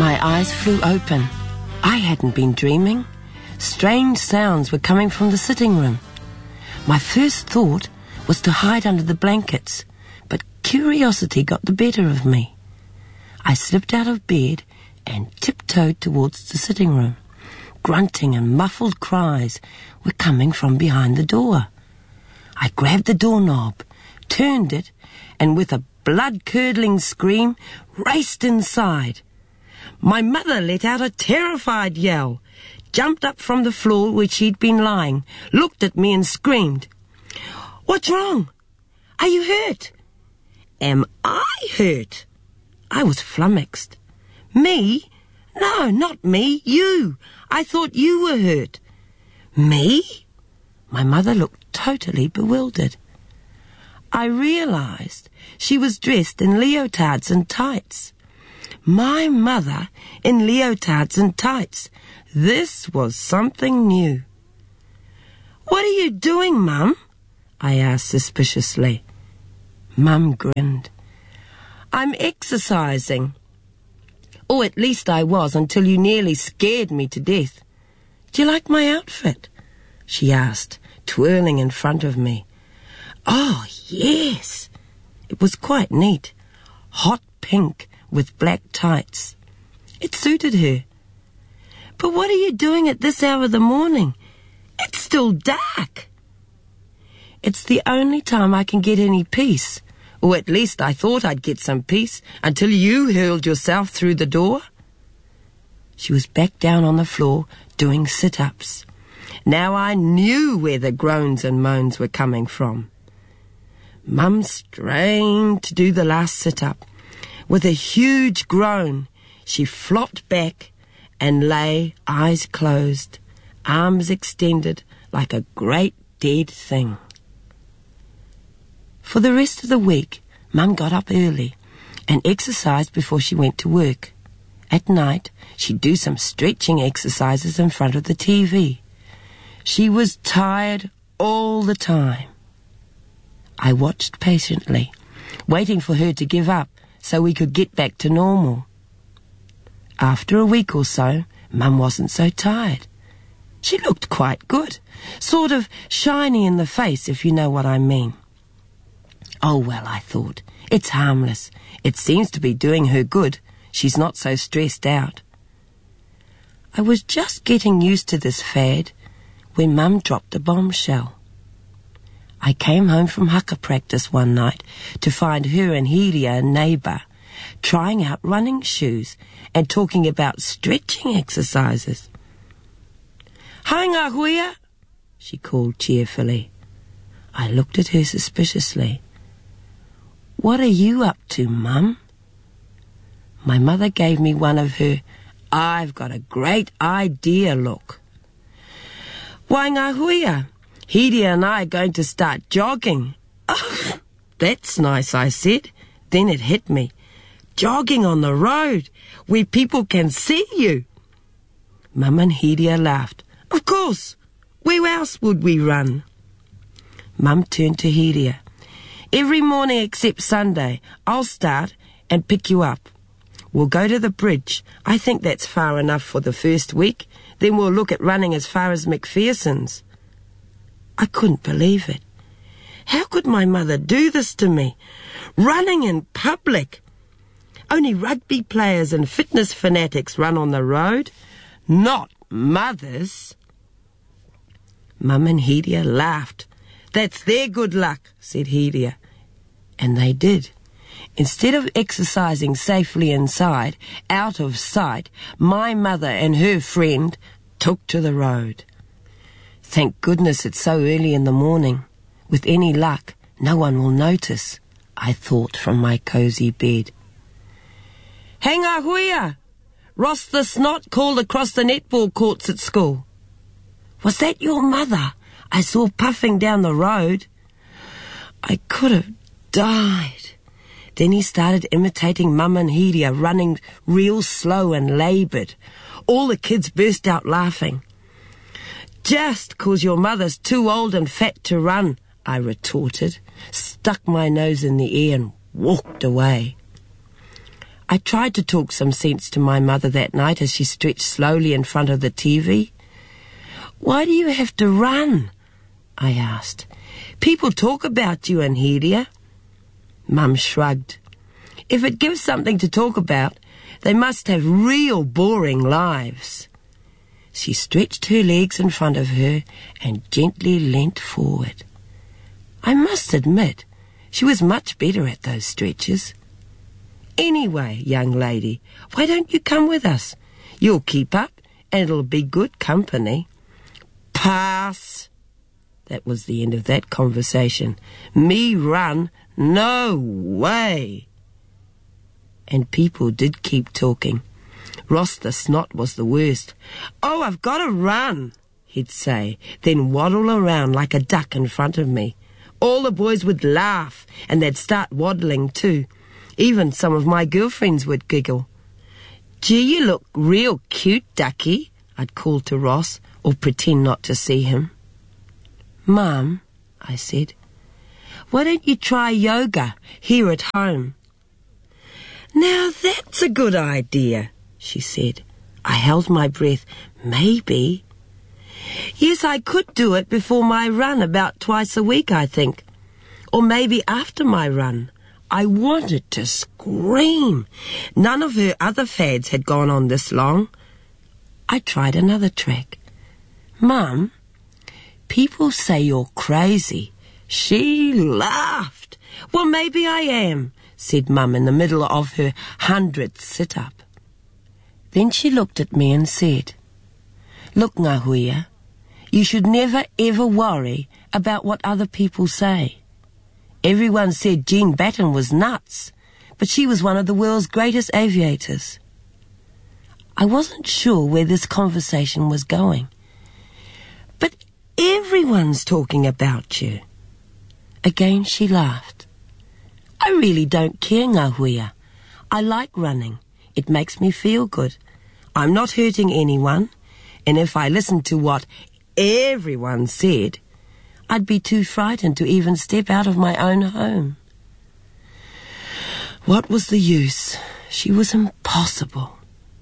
My eyes flew open. I hadn't been dreaming. Strange sounds were coming from the sitting room. My first thought was to hide under the blankets, but curiosity got the better of me. I slipped out of bed and tiptoed towards the sitting room. Grunting and muffled cries were coming from behind the door. I grabbed the doorknob, turned it, and with a blood-curdling scream, raced inside. My mother let out a terrified yell, jumped up from the floor where she'd been lying, looked at me and screamed, "What's wrong? Are you hurt?" Am I hurt? I was flummoxed. Me? No, not me, you. I thought you were hurt. Me? My mother looked totally bewildered. I realized she was dressed in leotards and tights. My mother in leotards and tights. This was something new. "What are you doing, Mum?" I asked suspiciously. Mum grinned. "I'm exercising. Or at least I was until you nearly scared me to death. Do you like my outfit?" she asked, twirling in front of me. Oh, yes. It was quite neat. Hot pink with black tights. It suited her. "But what are you doing at this hour of the morning? It's still dark." "It's the only time I can get any peace. Or at least I thought I'd get some peace until you hurled yourself through the door." She was back down on the floor doing sit-ups. Now I knew where the groans and moans were coming from. Mum strained to do the last sit-up. With a huge groan, she flopped back and lay, eyes closed, arms extended like a great dead thing. For the rest of the week, Mum got up early and exercised before she went to work. At night, she'd do some stretching exercises in front of the TV. She was tired all the time. I watched patiently, waiting for her to give up so we could get back to normal. After a week or so, Mum wasn't so tired. She looked quite good, sort of shiny in the face, if you know what I mean. Oh, well, I thought, it's harmless. It seems to be doing her good. She's not so stressed out. I was just getting used to this fad when Mum dropped a bombshell. I came home from haka practice one night to find her and Hiria, a neighbour, trying out running shoes and talking about stretching exercises. "Hai ngā huia," she called cheerfully. I looked at her suspiciously. "What are you up to, Mum?" My mother gave me one of her "I've got a great idea" look. "Wai ngā huia, Hiria and I are going to start jogging." "Oh, that's nice," I said. Then it hit me. Jogging on the road, where people can see you. Mum and Hiria laughed. "Of course. Where else would we run?" Mum turned to Hiria. "Every morning except Sunday, I'll start and pick you up. We'll go to the bridge. I think that's far enough for the first week. Then we'll look at running as far as McPherson's." I couldn't believe it. How could my mother do this to me? Running in public. Only rugby players and fitness fanatics run on the road, not mothers. Mum and Hiria laughed. "That's their good luck," said Hiria. And they did. Instead of exercising safely inside, out of sight, my mother and her friend took to the road. Thank goodness it's so early in the morning. With any luck, no one will notice, I thought from my cosy bed. "Hei ngā huia! Ross the Snot called across the netball courts at school." "Was that your mother I saw puffing down the road?" I could have died. Then he started imitating Mum and Hiria, running real slow and laboured. All the kids burst out laughing. "Just 'cause your mother's too old and fat to run," I retorted, stuck my nose in the air and walked away. I tried to talk some sense to my mother that night as she stretched slowly in front of the TV. "Why do you have to run?" I asked. "People talk about you in Helia." Mum shrugged. "If it gives something to talk about, they must have real boring lives." She stretched her legs in front of her and gently leant forward. I must admit, she was much better at those stretches. "Anyway, young lady, why don't you come with us? You'll keep up, and it'll be good company." "Pass." That was the end of that conversation. "Me run? No way." And people did keep talking. Ross the Snot was the worst. "Oh, I've got to run," he'd say, then waddle around like a duck in front of me. All the boys would laugh, and they'd start waddling too. Even some of my girlfriends would giggle. "Gee, you look real cute, ducky," I'd call to Ross, or pretend not to see him. "Mum," I said, "why don't you try yoga here at home?" "Now that's a good idea," she said. I held my breath. Maybe. "Yes, I could do it before my run about twice a week, I think. Or maybe after my run." I wanted to scream. None of her other fads had gone on this long. I tried another track. "Mum, people say you're crazy." She laughed. "Well, maybe I am," said Mum in the middle of her 100th sit-up. Then she looked at me and said, "Look, Ngahuia, you should never ever worry about what other people say. Everyone said Jean Batten was nuts, but she was one of the world's greatest aviators." I wasn't sure where this conversation was going. "But everyone's talking about you." Again she laughed. "I really don't care, Ngahuia. I like running. It makes me feel good. I'm not hurting anyone, and if I listened to what everyone said, I'd be too frightened to even step out of my own home." What was the use? She was impossible.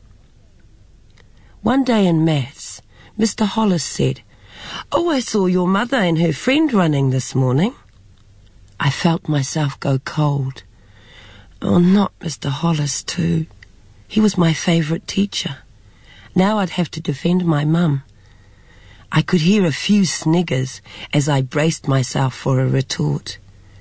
One day in maths, Mr. Hollis said, "Oh, I saw your mother and her friend running this morning." I felt myself go cold. Oh, not Mr. Hollis too. He was my favourite teacher. Now I'd have to defend my mum. I could hear a few sniggers as I braced myself for a retort.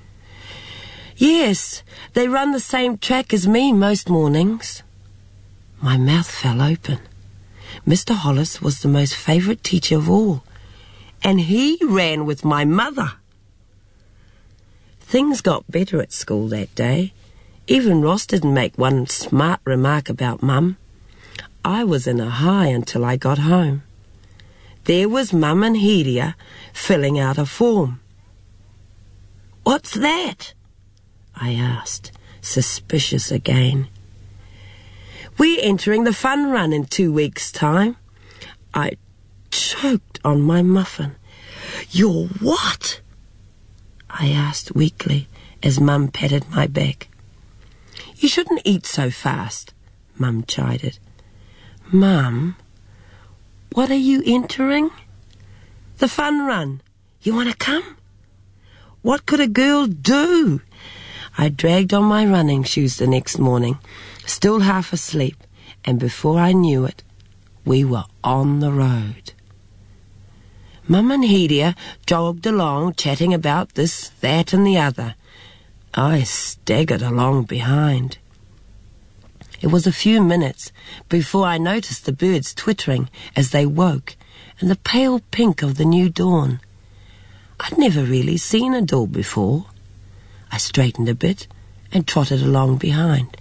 "Yes, they run the same track as me most mornings." My mouth fell open. Mr. Hollis was the most favourite teacher of all, and he ran with my mother. Things got better at school that day. Even Ross didn't make one smart remark about Mum. I was in a high until I got home. There was Mum and Helia filling out a form. "What's that?" I asked, suspicious again. "We're entering the fun run in 2 weeks' time." I choked on my muffin. "You're what?" I asked weakly as Mum patted my back. "You shouldn't eat so fast," Mum chided. "Mum, what are you entering?" "The fun run. You want to come?" What could a girl do? I dragged on my running shoes the next morning, still half asleep, and before I knew it, we were on the road. Mum and Helia jogged along, chatting about this, that and the other. I staggered along behind. It was a few minutes before I noticed the birds twittering as they woke and the pale pink of the new dawn. I'd never really seen a dawn before. I straightened a bit and trotted along behind.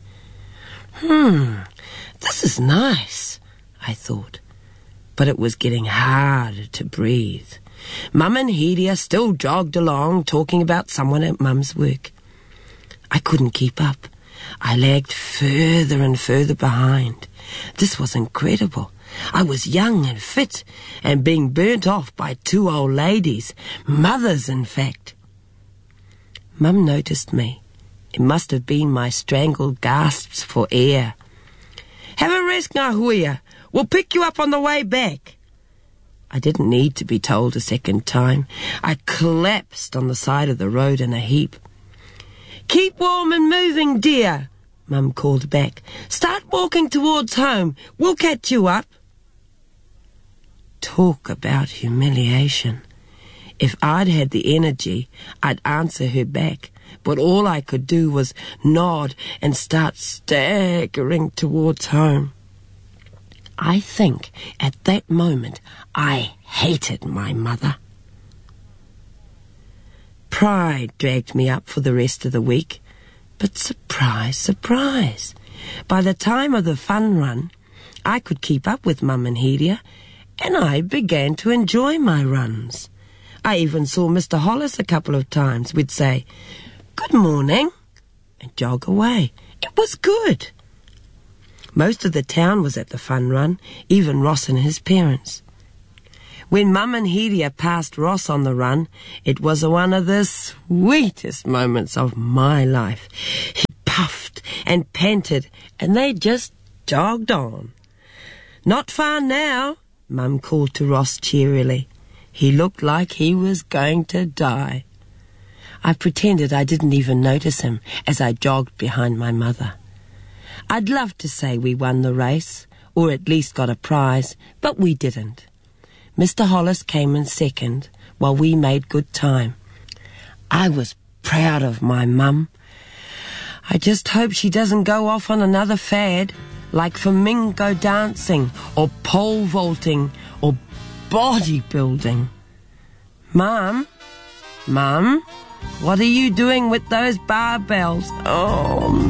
This is nice, I thought. But it was getting harder to breathe. Mum and Helia still jogged along, talking about someone at Mum's work. I couldn't keep up. I lagged further and further behind. This was incredible. I was young and fit, and being burnt off by two old ladies, mothers in fact. Mum noticed me. It must have been my strangled gasps for air. "Have a rest, Ngahuia. We'll pick you up on the way back." I didn't need to be told a second time. I collapsed on the side of the road in a heap. "Keep warm and moving, dear," Mum called back. "Start walking towards home. We'll catch you up." Talk about humiliation. If I'd had the energy, I'd answer her back, but all I could do was nod and start staggering towards home. I think at that moment I hated my mother. Pride dragged me up for the rest of the week, but surprise, surprise, by the time of the fun run, I could keep up with Mum and Hedia, and I began to enjoy my runs. I even saw Mr. Hollis a couple of times. We'd say, "Good morning," and jog away. It was good. Most of the town was at the fun run, even Ross and his parents. When Mum and Hedia passed Ross on the run, it was one of the sweetest moments of my life. He puffed and panted, and they just jogged on. "Not far now," Mum called to Ross cheerily. He looked like he was going to die. I pretended I didn't even notice him as I jogged behind my mother. I'd love to say we won the race, or at least got a prize, but we didn't. Mr. Hollis came in second, while we made good time. I was proud of my mum. I just hope she doesn't go off on another fad, like flamingo dancing, or pole vaulting, or bodybuilding. Mum, what are you doing with those barbells? Oh,